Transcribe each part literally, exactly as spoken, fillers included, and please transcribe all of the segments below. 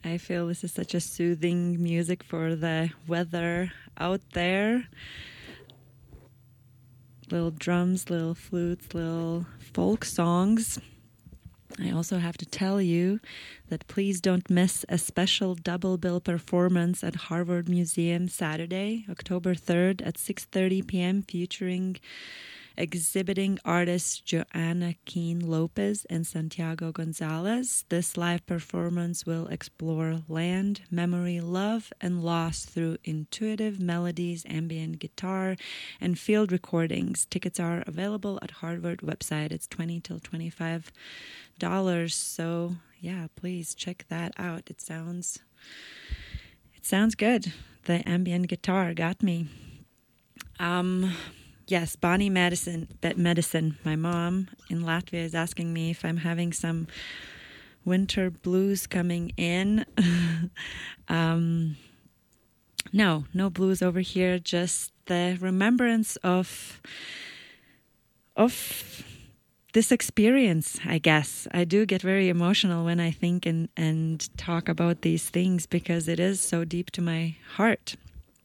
I feel this is such a soothing music for the weather out there. Little drums, little flutes, little folk songs. I also have to tell you that please don't miss a special double bill performance at Harvard Museum Saturday, October third at six thirty p.m. featuring exhibiting artists Joanna Keene Lopez and Santiago Gonzalez. This live performance will explore land, memory, love, and loss through intuitive melodies, ambient guitar, and field recordings. Tickets are available at Harvard website. It's twenty till twenty-five dollars. So yeah, please check that out. It sounds it sounds good. The ambient guitar got me. Um Yes, Bonnie Medicine, Medicine. My mom in Latvia is asking me if I'm having some winter blues coming in. um, no, no blues over here. Just the remembrance of of this experience, I guess. I do get very emotional when I think and, and talk about these things because it is so deep to my heart.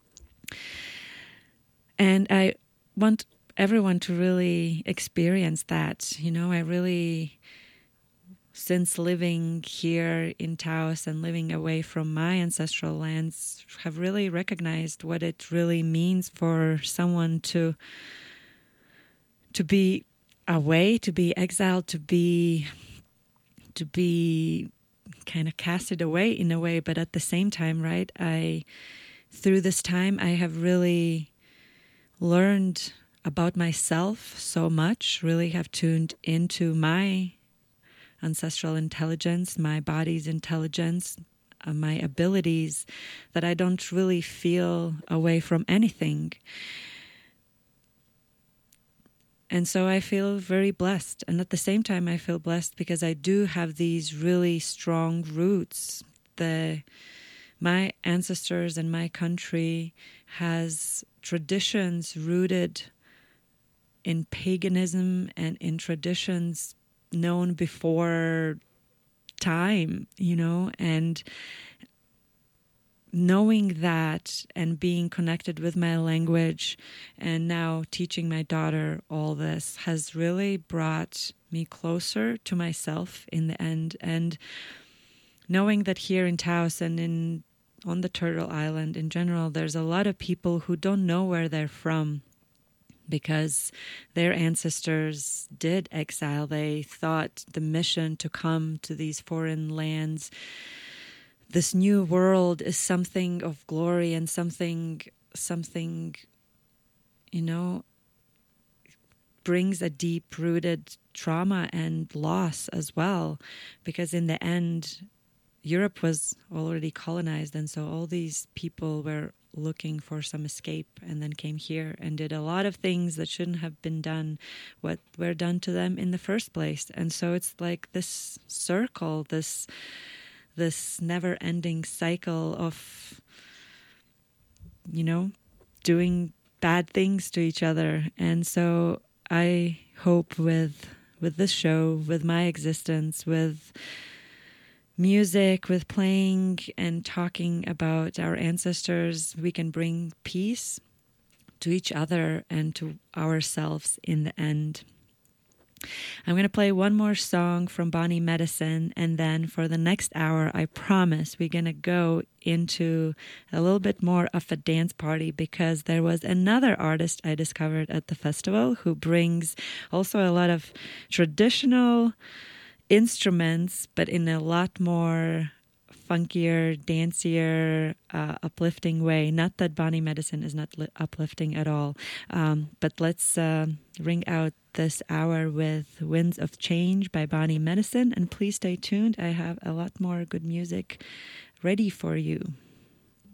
And I want everyone to really experience that. You know, I really, since living here in Taos and living away from my ancestral lands, have really recognized what it really means for someone to to be away, to be exiled, to be to be kind of casted away in a way. But at the same time, right, I through this time I have really learned about myself so much, really have tuned into my ancestral intelligence, my body's intelligence, uh, my abilities, that I don't really feel away from anything. And so I feel very blessed. And at the same time, I feel blessed because I do have these really strong roots. The my ancestors and my country has traditions rooted in paganism and in traditions known before time, you know, and knowing that and being connected with my language and now teaching my daughter all this has really brought me closer to myself in the end. And knowing that here in Taos and in on the Turtle Island in general, there's a lot of people who don't know where they're from because their ancestors did exile. They thought the mission to come to these foreign lands, this new world, is something of glory and something, something, you know, brings a deep-rooted trauma and loss as well, because in the end, Europe was already colonized, and so all these people were looking for some escape and then came here and did a lot of things that shouldn't have been done, what were done to them in the first place. And so it's like this circle, this this never-ending cycle of, you know, doing bad things to each other. And so I hope with with this show, with my existence, with music, with playing and talking about our ancestors, we can bring peace to each other and to ourselves in the end. I'm going to play one more song from Bonnie Medicine, and then for the next hour, I promise we're going to go into a little bit more of a dance party, because there was another artist I discovered at the festival who brings also a lot of traditional instruments, but in a lot more funkier, dancier, uh, uplifting way. Not that Bonnie Medicine is not li- uplifting at all, um, but let's uh, ring out this hour with Winds of Change by Bonnie Medicine, and please stay tuned. I have a lot more good music ready for you.